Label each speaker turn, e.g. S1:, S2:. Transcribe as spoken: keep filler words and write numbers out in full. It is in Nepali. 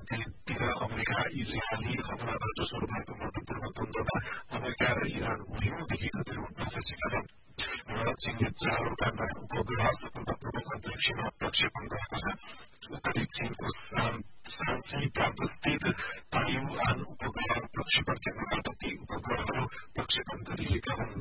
S1: तिर अमेरिका इजरायली हमलाबाट सुरु भएको महत्वपूर्ण द्वन्द्वमा अमेरिका र इरान उहिलेदेखि गतिरो उठ्न खोजेका छन् र चीनले चारवटा नयाँ उपग्रह सफलतापूर्वक अन्तरिक्षमा प्रक्षेपण गरेको छ। उत्तरी चीनको सान्सी प्रान्तस्थित ताइवान उपग्रह प्रक्षेपण केन्द्रबाट ती उपग्रहहरू प्रक्षेपण गरिएका हुन्।